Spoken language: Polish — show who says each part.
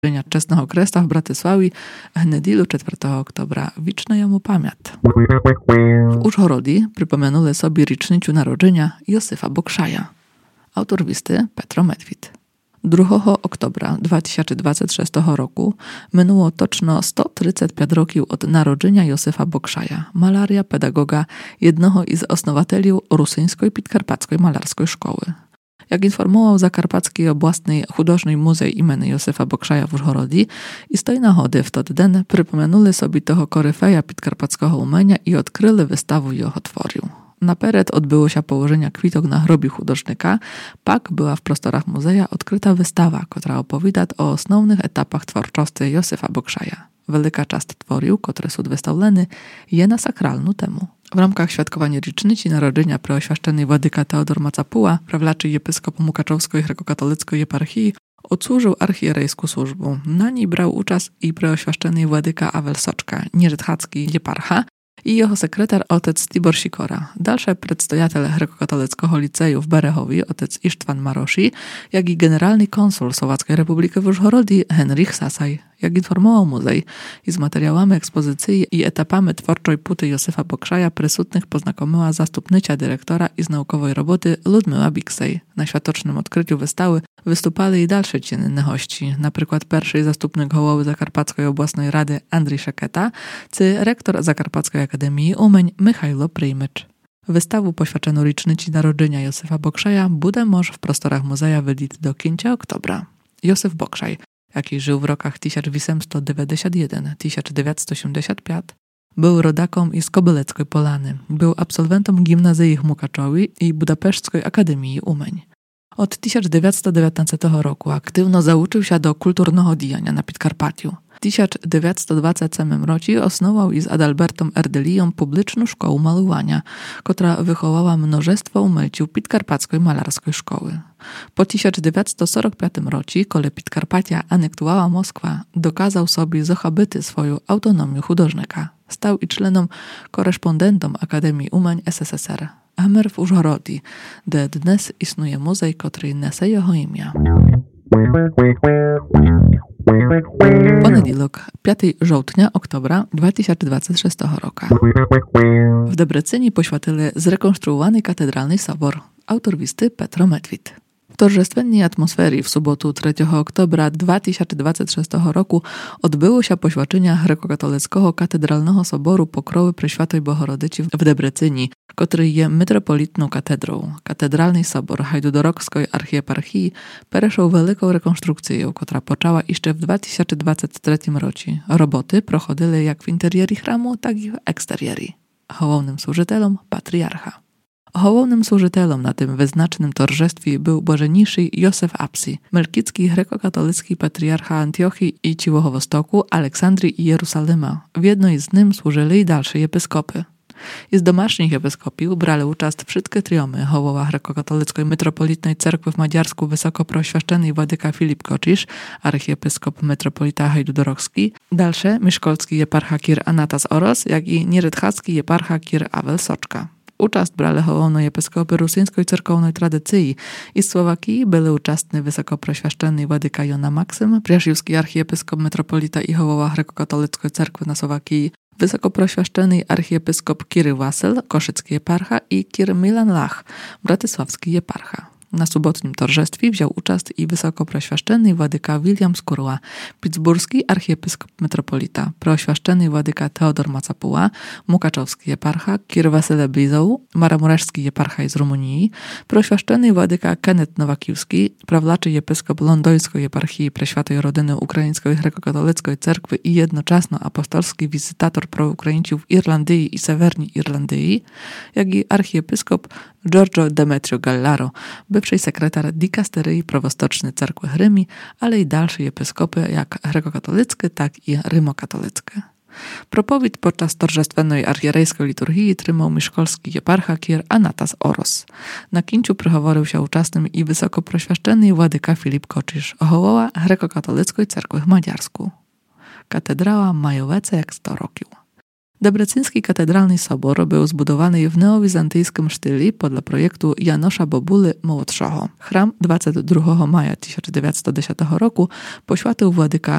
Speaker 1: Чесного Креста в Братиславі в неділю 4 октября. Вічна йому пам'ять. В Ужгороді припомянули собі річницю народження Йосифа Бокшая. Autor listy Petro Medwid. 2 oktobra 2026 roku minęło točno 135 rokів od narodzenia Józefa Bokszaja, malaria pedagoga, jednego z osnowateli Rusyńskiej Podkarpackiej Malarskiej Szkoły. Jak informował Zakarpacki Oblastny Chudожний muzej imienia Józefa Bokszaja w Ужгороді, istoj nahody w ten dzień przypomnieli sobie tego koryfeja podkarpackiego umenia i odkryli wystawę jego tworów. Napered odbyło się położenia kwitok na grobie chudожnika, pak była w prostorach muzeja odkryta wystawa, która opowiada o osnovnych etapach twórczości Józefa Bokszaja. Wielka część tworów, które są wystawione, jest na sakralną temu. W ramach świadkowania rocznicy narodzenia preoświadczonej władyka Teodor Macapuła, prawlaczy episkop Mukaczowskiej grekokatolickiej eparchii, odsłużył archierejską służbę. Na niej brał udział i preoświadczony władyka Awel Soczka, nieżythacki eparcha, i jego sekretar otec Tibor Sikora. Dalsze przedstawiciele grekokatolickiego liceju w Berechowie, otec Ištvan Maroši, jak i generalny konsul Słowackiej Republiki w Ужгороді Henryk Sasaj. Jak informował muzej, i z materiałami ekspozycji i etapami twórczej puty Józefa Bokszaja prysutnych poznakomiła zastupnycia dyrektora i z naukowej roboty Ludmila Biksej. Na światocznym odkryciu wystawy wystupali i dalsze cienne gości, na przykład pierwszy zastupnik głowy Zakarpackiej Oblastnej Rady Andrzej Szeketa, czy rektor Zakarpackiej Akademii Umeń Michajlo Prejmycz. Wystawę poświadczoną rocznicy narodzenia Józefa Bokszaja bude może w prostorach muzeja wylić do 5 oktobra. Józef Bokszaj, jaki żył w rokach 1891-1985, był rodakom z Kobyleckiej Polany. Był absolwentem gimnazjum w Mukaczowi i Budapesztskiej Akademii Umeń. Od 1919 roku aktywno zauczył się do kulturnego działania na Podkarpaciu. W 1927 roku osnował z Adalbertom Erdelią publiczną szkołę malowania, która wychowała mnóstwo umelców Podkarpackiej Malarskiej Szkoły. Po 1945 roku, kiedy Podkarpacia anektowała Moskwa, dokazał sobie zachować swoją autonomię chudожnika. Stał i członem korespondentom Akademii Umeń SSSR. Amer w Ужгороді, де dnes istnieje muzej, który nese jego imię. Poniedziałek, 5 żołtnia oktobra 2026 roku. W Debrecynie poświęcili zrekonstruowany katedralny sobor. Autor listy Petro Medwid. W торжественnej atmosferze w sobotę 3 oktobra 2026 roku odbyło się poświęcenie grekokatolickiego katedralnego soboru Pokrowy Preświatej Bohorodyci w Debrecyni, który jest metropolitną katedrą. Katedralny sobor Hajdudorokskiej archieparchii przeszł wielką rekonstrukcję, która poczęła jeszcze w 2023 roku. Roboty prochodziły jak w interierii chramu, tak i w eksterierii. Głównym służycielem patriarcha. Głównym służycielem na tym wyznacznym towarzystwie był błażeniejszy Józef Apsi, melkicki grekokatolicki patriarcha Antiochii i Ciłowostoku, Aleksandrii i Jeruzalema. W jednej z nim służyli i dalsze episkopy. Z domasznych episkopiów brali udział wszystkie triomy głowa grekokatolickiej metropolitnej cerkwy w Madziarsku wysoko proświadczony władyka Filip Kocisz, archiepiskop metropolita Hajdudorowski, dalsze mieszkolski eparcha Kir Anatas Oros, jak i nierythacki eparcha Kir Awel Soczka. Udział brali główne episkopy rusyńskiej cerkownej tradycji i z Słowakii byli uczestni wysoko proświadczony władyka Jona Maksym, Przeżywski archiepiskop metropolita i głowa grekokatolickiej cerkwy na Słowakii, wysoko proświadczony archiepiskop Kiry Wasyl, koszycki eparcha i Kir Milan Lach, bratysławski eparcha. Na sobotnim towarzystwie wziął udział i wysoko proświadczony władyka William Skurła, pittsburski archiepiskop metropolita, proświadczony władyka Teodor Macapuła, mukaczowski eparcha Kir Wasyle Bizoł, maramureszski eparcha z Rumunii, proświadczony władyka Kenneth Nowakiwski, prawlaczy episkop londojskiej eparchii Preświatej Rodyny Ukraińskiej grekokatolickiej cerkwy i jednocześnie apostolski wizytator proukraińców w Irlandii i Severnej Irlandii, jak i archiepiskop Giorgio Demetrio Gallaro, bywszy sekretar dikasteryi prowostoczny cerkwy Rzymi, ale i dalsze episkopy jak grekokatolickie, tak i rymokatolickie. Propowód podczas торжественної archierejskiej liturgii trzymał mieszkolski eparcha Kir Anatas Oros. Na kinciu przychoworył się uczestnym i wysoko proświadczony władyka Filip Kocisz, głowa grekokatolickiej cerkwy w Madziarsku. Katedrała ma jak 100 roków. Debrecyński katedralny sobor był zbudowany w neowizantyjskim stylu podle projektu Janosza Bobuly Młodszego. Chram 22 maja 1910 roku poświęcił władyka